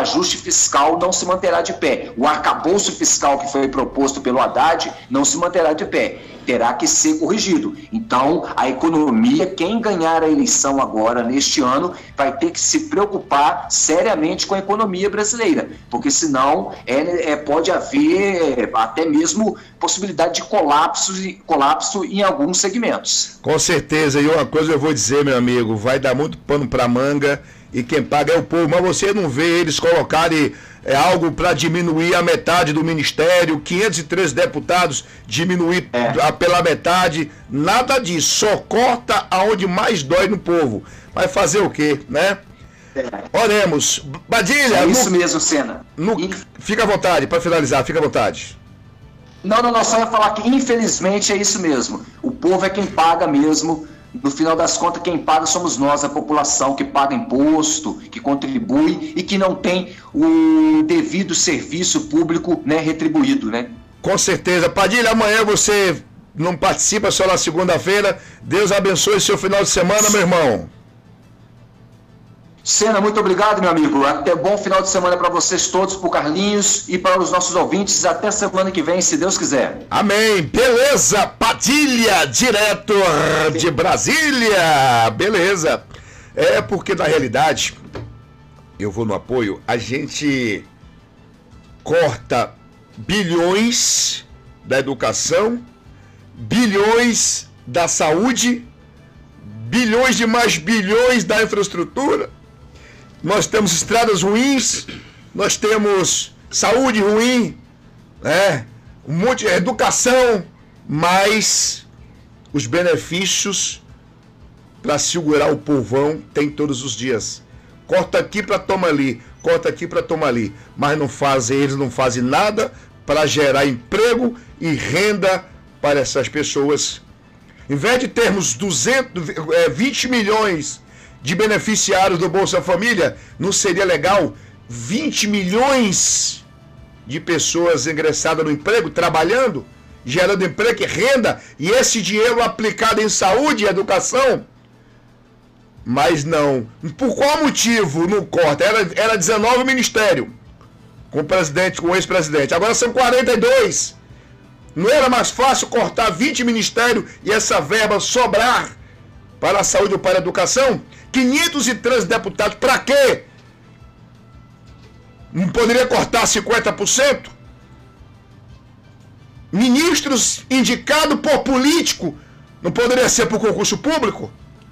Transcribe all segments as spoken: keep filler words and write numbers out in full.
ajuste fiscal não se manterá de pé. O arcabouço fiscal que foi proposto pelo Haddad não se manterá de pé. Terá que ser corrigido. Então, a economia, quem ganhar a eleição agora, neste ano, vai ter que se preocupar seriamente com a economia brasileira, porque senão é, é, pode haver até mesmo possibilidade de colapso, colapso em alguns segmentos. Com certeza, e uma coisa eu vou dizer, meu amigo, vai dar muito pano para manga e quem paga é o povo, mas você não vê eles colocarem é, algo para diminuir a metade do ministério, quinhentos e treze deputados diminuir é. pela metade, nada disso, só corta aonde mais dói no povo. Vai fazer o quê, né? É. Oremos. Badilha... É isso no, mesmo, Senna. No, e... Fica à vontade, para finalizar, fica à vontade. Não, não, não, só ia falar que infelizmente é isso mesmo. O povo é quem paga mesmo. No final das contas, quem paga somos nós, a população que paga imposto, que contribui e que não tem o devido serviço público, né, retribuído, né? Com certeza. Padilha, amanhã você não participa, só na segunda-feira. Deus abençoe seu final de semana, meu irmão. Senna, muito obrigado, meu amigo. Até bom final de semana para vocês todos, para o Carlinhos e para os nossos ouvintes. Até semana que vem, se Deus quiser. Amém. Beleza. Padilha, direto de Brasília. Beleza. É porque, na realidade, eu vou no apoio, a gente corta bilhões da educação, bilhões da saúde, bilhões de mais bilhões da infraestrutura. Nós temos estradas ruins, nós temos saúde ruim, né? Um monte de educação, mas os benefícios para segurar o povão tem todos os dias. Corta aqui para tomar ali, corta aqui para tomar ali, mas não fazem, eles não fazem nada para gerar emprego e renda para essas pessoas. Em vez de termos duzentos, vinte milhões de beneficiários do Bolsa Família, não seria legal vinte milhões de pessoas ingressadas no emprego, trabalhando, gerando emprego e renda, e esse dinheiro aplicado em saúde e educação? Mas não. Por qual motivo não corta? Era, era dezenove ministérios com o presidente, com o ex-presidente. Agora são quarenta e dois. Não era mais fácil cortar vinte ministérios e essa verba sobrar para a saúde ou para a educação? quinhentos e treze deputados, para quê? Não poderia cortar cinquenta por cento? Ministros indicados por político, não poderia ser por concurso público?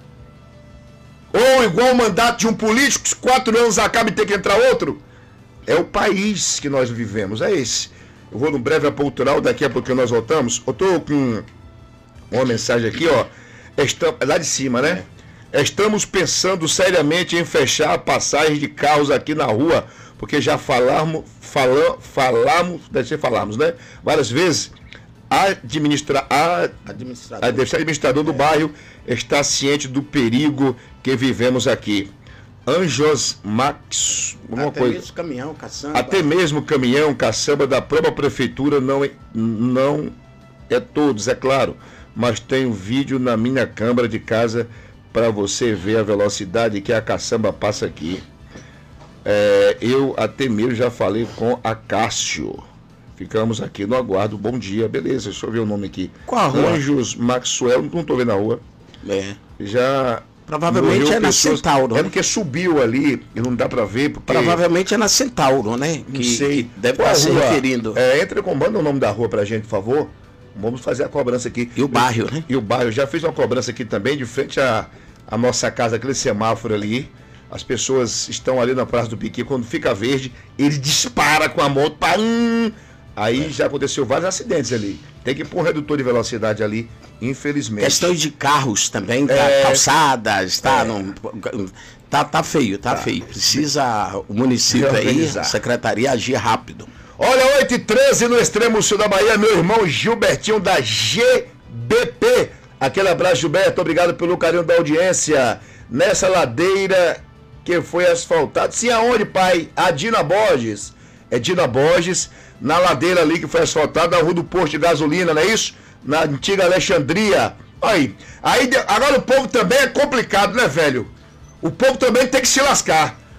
Ou igual o mandato de um político, quatro anos acaba e tem que entrar outro? É o país que nós vivemos, é esse. Eu vou no breve apontural, daqui a pouco nós voltamos. Eu estou com uma mensagem aqui, ó. Estamos, lá de cima, né? Estamos pensando seriamente em fechar a passagem de carros aqui na rua, porque já falamos, falamos, falamos, deve ser falamos, né? Várias vezes. A, administra, a, administrador. a administrador do é. bairro está ciente do perigo que vivemos aqui. Anjos Max, alguma até coisa. mesmo caminhão, caçamba. Até mesmo caminhão, caçamba da própria prefeitura não é, não é todos, é claro, mas tem um vídeo na minha câmara de casa para você ver a velocidade que a caçamba passa aqui. É, eu até mesmo já falei com a Cássio. Ficamos aqui no aguardo. Bom dia, beleza, deixa eu ver o nome aqui. Qual a rua? Anjos Maxwell, não estou vendo a rua. É. Já... Provavelmente é na pessoas, Centauro. É porque subiu ali e não dá para ver. Porque... Provavelmente é na Centauro, né? Não que, sei. Que deve Qual estar se rua? referindo. É, entre com, manda o nome da rua pra gente, por favor. Vamos fazer a cobrança aqui. E o bairro, né? E o bairro. Já fiz uma cobrança aqui também, de frente à, à nossa casa, aquele semáforo ali. As pessoas estão ali na Praça do Piqui, quando fica verde, ele dispara com a moto. Pá, hum, aí é. já aconteceu vários acidentes ali. Tem que pôr um redutor de velocidade ali, infelizmente. Questões de carros também, tá, é, calçadas, tá, é. não, tá, tá feio, tá, tá feio. Precisa o município aí, a secretaria agir rápido. Olha, oito e treze no extremo sul da Bahia, meu irmão Gilbertinho da G B P. Aquele abraço, Gilberto, obrigado pelo carinho da audiência. Nessa ladeira que foi asfaltada. Sim, aonde, pai? A Dina Borges. É Dina Borges, na ladeira ali que foi asfaltada, na rua do posto de gasolina, não é isso? Na antiga Alexandria. Aí, aí agora o povo também é complicado, né, velho? O povo também tem que se lascar.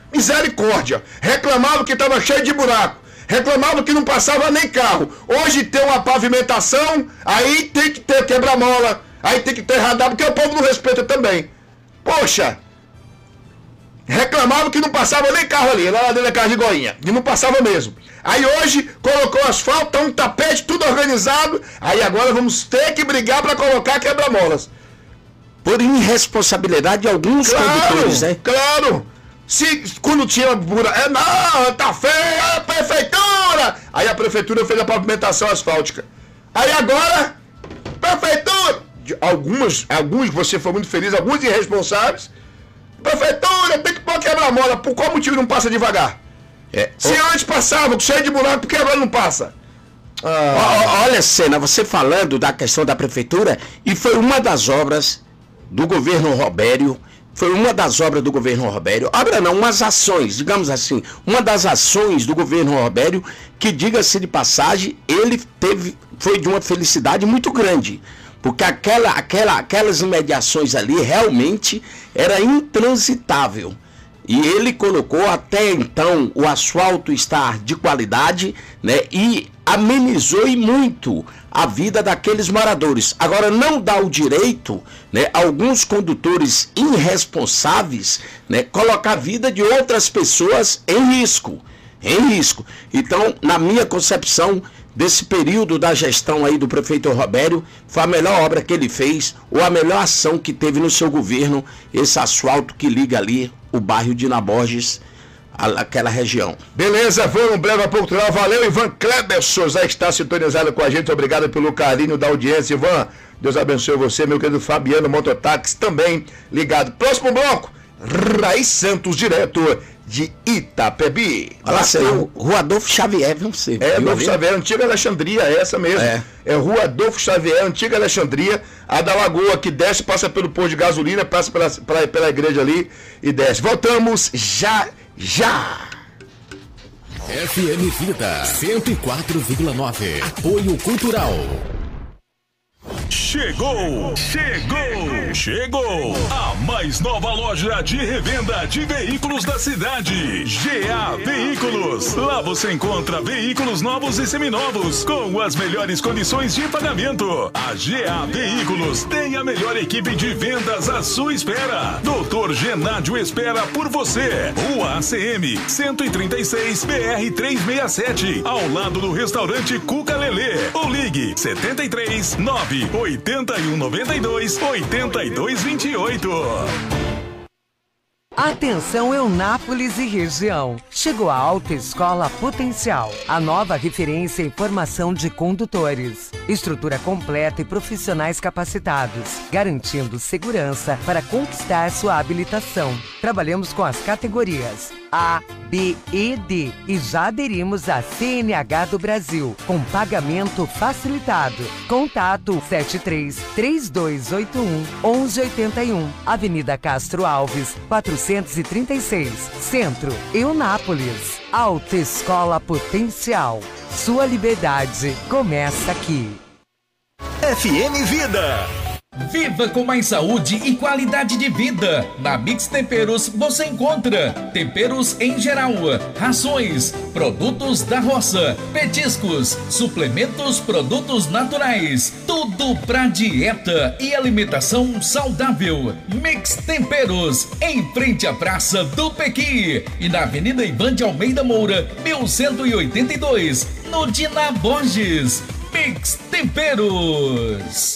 Misericórdia. Reclamavam que estava cheio de buraco. Reclamavam que não passava nem carro. Hoje tem uma pavimentação, aí tem que ter quebra-mola, aí tem que ter radar, porque o povo não respeita também. Poxa, reclamavam que não passava nem carro ali, lá dentro da casa de Goiânia, e não passava mesmo. Aí hoje colocou asfalto, tá um tapete, tudo organizado, aí agora vamos ter que brigar para colocar quebra-molas. Por irresponsabilidade de alguns claro, condutores, né? Claro! Se quando tinha buraco, é, não, tá feio, é a prefeitura! Aí a prefeitura fez a pavimentação asfáltica. Aí agora, prefeitura! Algumas, alguns, você foi muito feliz, alguns irresponsáveis. Prefeitura, tem que pôr quebra-mola. Por qual motivo não passa devagar? É, Se oh. antes passava cheio de buraco, por que agora não passa? Ah. Olha, Sena, você falando da questão da prefeitura, e foi uma das obras do governo Robério, foi uma das obras do governo Robério, obra não, umas ações, digamos assim, uma das ações do governo Robério, que, diga-se de passagem, ele teve, foi de uma felicidade muito grande, porque aquela, aquela, aquelas imediações ali realmente era intransitável. E ele colocou até então o asfalto estar de qualidade, né, e amenizou e muito a vida daqueles moradores. Agora, não dá o direito, né, a alguns condutores irresponsáveis, né, colocar a vida de outras pessoas em risco, em risco. Então, na minha concepção, desse período da gestão aí do prefeito Robério, foi a melhor obra que ele fez, ou a melhor ação que teve no seu governo, esse asfalto que liga ali o bairro de Naborges, aquela região. Beleza, foi um breve cultural. Valeu, Ivan Kleberson, já está sintonizado com a gente. Obrigado pelo carinho da audiência, Ivan. Deus abençoe você, meu querido Fabiano Mototáxi, também ligado. Próximo bloco, Raiz Santos, direto de Itapebi. Olha lá, Rua Adolfo Xavier, vamos ser. É, Adolfo Xavier, Antiga Alexandria, é essa mesmo. É. é Rua Adolfo Xavier, Antiga Alexandria, a da Lagoa, que desce, passa pelo posto de gasolina, passa pela, pela, pela igreja ali e desce. Voltamos já, já. F M Vida cento e quatro vírgula nove. Apoio Cultural. Chegou, chegou, chegou a mais nova loja de revenda de veículos da cidade, G A Veículos. Lá você encontra veículos novos e seminovos com as melhores condições de pagamento. A G A Veículos tem a melhor equipe de vendas à sua espera. Doutor Genádio espera por você. Rua A C M cento e trinta e seis, B R trezentos e sessenta e sete, ao lado do restaurante Cuca Lelê. Ou ligue setenta e três, nove oitenta e um, noventa e dois, oitenta e dois, vinte e oito. Atenção, Eunápolis e região. Chegou a Autoescola Potencial, a nova referência em formação de condutores. Estrutura completa e profissionais capacitados, garantindo segurança para conquistar sua habilitação. Trabalhamos com as categorias A, B e D e já aderimos à C N H do Brasil, com pagamento facilitado. Contato sete três, três dois oito um, um um oito um, Avenida Castro Alves, quatrocentos e trinta e seis, Centro, Eunápolis. Autoescola Potencial. Sua liberdade começa aqui. F M Vida. Viva com mais saúde e qualidade de vida. Na Mix Temperos você encontra temperos em geral, rações, produtos da roça, petiscos, suplementos, produtos naturais, tudo pra dieta e alimentação saudável. Mix Temperos, em frente à Praça do Pequi e na Avenida Ivan de Almeida Moura, mil cento e oitenta e dois, no de Naborges. Mix Temperos.